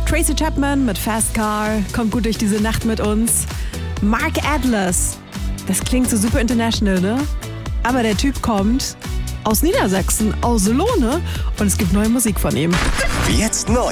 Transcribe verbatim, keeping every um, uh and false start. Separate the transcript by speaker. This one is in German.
Speaker 1: Tracy Chapman mit Fast Car kommt gut durch diese Nacht mit uns. Mark Adlers, das klingt so super international, ne? Aber der Typ kommt aus Niedersachsen, aus Lohne, und es gibt neue Musik von ihm.
Speaker 2: Jetzt neu